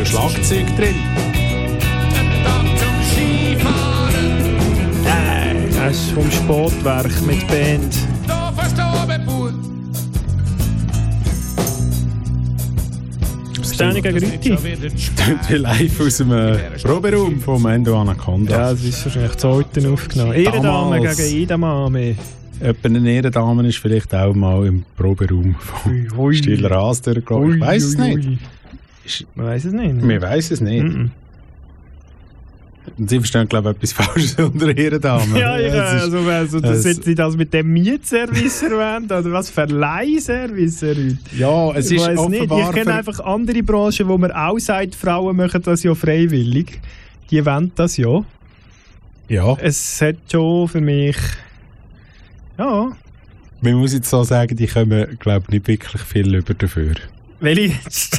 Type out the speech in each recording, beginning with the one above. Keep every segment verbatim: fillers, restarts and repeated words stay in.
ja Schlagzeug drin. Nein, das ist vom Sportwerk mit Band. Ständig gegen Rüti. Wie live aus dem äh, Proberaum vom Endo Anaconda. Ja, das ist wahrscheinlich zu heute aufgenommen. Ehrendame Damals. gegen Edamame. Etwa eine Ehrendame ist vielleicht auch mal im Proberaum von Ui. Stiller Ras durchgegangen. Ich weiss es nicht. Ist, man weiss es nicht. Wir weiss es nicht. Mm-mm. Und Sie verstehen, glaube ich, etwas Falsches unter Ehrendame. Ja, ja, das ist- also, also das es- jetzt Sie das mit dem Mietservice erwähnt, oder was für Leihservice erwähnt? Ja, es Ich ist weiss nicht. offenbar... Ich kenne für- einfach andere Branchen, wo man auch sagt, Frauen machen das ja freiwillig. Die wollen das ja. Ja, Es hat schon für mich... Ja, man muss jetzt so sagen, die kommen, glaube ich, nicht wirklich viel über dafür. welche jetzt?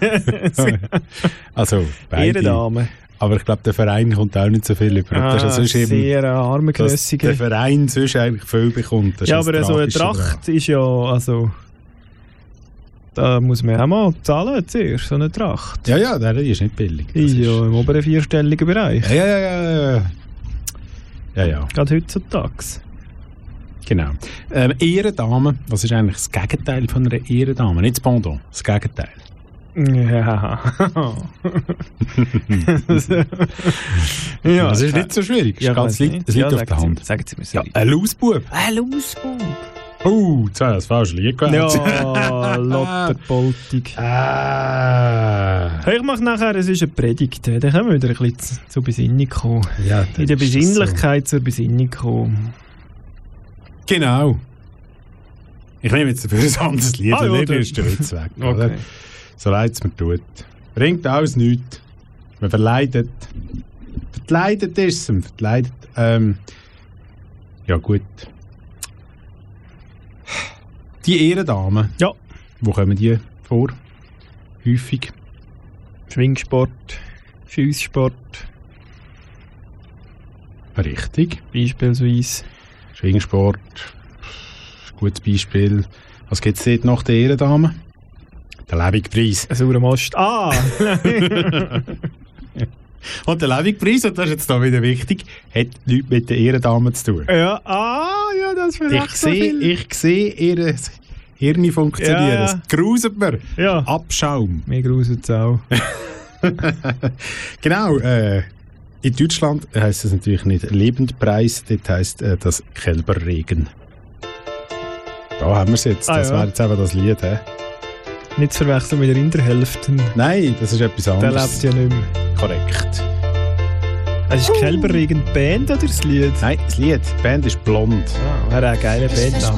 Also, beide. Ehrendame. Aber ich glaube, der Verein kommt auch nicht so viel über. Ah, das ist ja sonst eben, sehr dass armengrössige. der Verein sonst eigentlich viel bekommt. Das ist Ja, das aber so eine Tragische Tracht daran. ist ja, also... Da muss man auch mal zahlen zuerst, so eine Tracht. Ja, ja, der die ist nicht billig. Das Ist ist- ja im oberen vierstelligen Bereich. Ja, ja, ja, ja. Ja, ja, Gerade heutzutage. genau. Ähm, Ehrendame, was ist eigentlich das Gegenteil von einer Ehrendame? Nicht das Pendant, das Gegenteil. Ja. ja. Das ist nicht so schwierig. Es Ja, ist ganz weiss liegt, nicht. es liegt Ja, auf der sagen Hand. Sie, sagen Sie mir Ja, so. ein Lausbub. Ein Lausbub. Oh, jetzt habe ich das falsche Lied gewählt. Ja, Lotterpoltig. Ah. Ich mache nachher, es ist eine Predigt. Dann können wir wieder ein bisschen zu- zur Besinnung kommen. Ja, In der das ist Besinnlichkeit zur Besinnung kommen. So. Genau. Ich nehme jetzt dafür ein anderes Lied, Ah, weil ja, nicht dann- ist der Witz weg. Oder? Okay. So leid es mir tut. Bringt alles nichts. Man verleidet. Verkleidet ist es. Verkleidet. Ähm, ja, gut. Die Ehrendamen. Ja. Wo kommen die vor? Häufig. Schwingsport, Schiesssport Richtig. beispielsweise. Schwingsport. Ist ein gutes Beispiel. Was gibt es dort nach der Ehrendame? Der Lebigpreis. Ein saurer Most. Ah! Und der Lebigpreis, und das ist jetzt da wieder wichtig, hat nichts mit der Ehrendame zu tun. ja, ah, ja, das Ich vielleicht so sehe, viel. ich sehe ihre Hirne funktionieren. Ja, ja. Es gruselt mir. Ja, Abschaum. mir gruselt es auch. Genau. Äh, in Deutschland heisst es natürlich nicht Lebendpreis, dort heisst äh, das Kälberregen. Da haben wir es jetzt. Ah, Das ja. wäre jetzt eben das Lied. He? Nicht zu verwechseln mit der Rinderhälfte. Nein, das ist etwas Der anderes. lebt ja nicht mehr. Korrekt. Es ist Kälberregen die Band oder das Lied? Nein, das Lied. Die Band ist blond. Ah, wäre ein geiler Bandname.